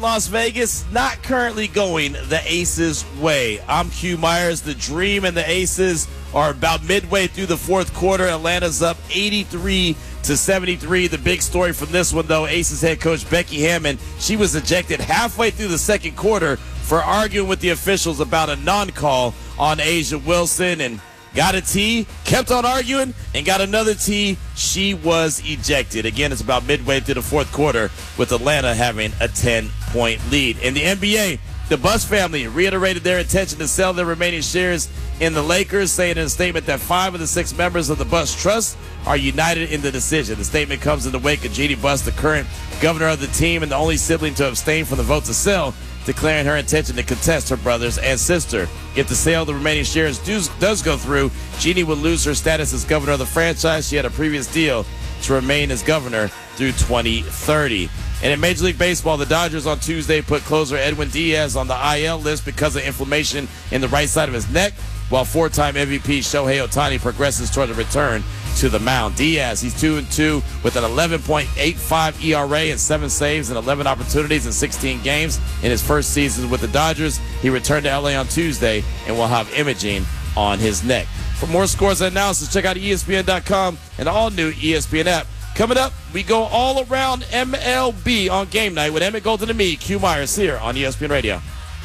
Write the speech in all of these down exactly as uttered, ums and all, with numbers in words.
Las Vegas, not currently going the Aces' way. I'm Q Myers. The Dream and the Aces are about midway through the fourth quarter. Atlanta's up eighty-three to seventy-three. The big story from this one, though, Aces head coach Becky Hammon, she was ejected halfway through the second quarter for arguing with the officials about a non-call on A'ja Wilson, and got a T, kept on arguing, and got another T. She was ejected. Again, it's about midway through the fourth quarter with Atlanta having a ten-point lead. In the N B A, the Buss family reiterated their intention to sell their remaining shares in the Lakers, saying in a statement that five of the six members of the Buss Trust are united in the decision. The statement comes in the wake of Jeanie Buss, the current governor of the team and the only sibling to abstain from the vote to sell, declaring her intention to contest her brothers and sister. If the sale of the remaining shares does, does go through, Jeanie would lose her status as governor of the franchise. She had a previous deal to remain as governor through twenty thirty. And in Major League Baseball, the Dodgers on Tuesday put closer Edwin Diaz on the I L list because of inflammation in the right side of his neck, while four-time M V P Shohei Ohtani progresses toward a return to the mound. Diaz, he's two and two with an eleven point eight five E R A and seven saves and eleven opportunities in sixteen games in his first season with the Dodgers. He returned to L A on Tuesday and will have imaging on his neck. For more scores and analysis, check out E S P N dot com and the all-new E S P N app. Coming up, we go all around M L B on Game Night with Emmett Golden and me, Q Myers, here on E S P N Radio.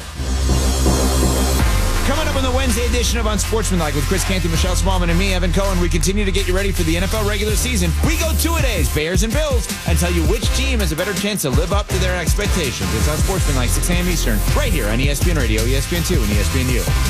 Coming up on the Wednesday edition of Unsportsmanlike with Chris Canty, Michelle Smallman, and me, Evan Cohen, we continue to get you ready for the N F L regular season. We go two-a-days, Bears and Bills, and tell you which team has a better chance to live up to their expectations. It's Unsportsmanlike, six a.m. Eastern, right here on E S P N Radio, E S P N two, and E S P N U.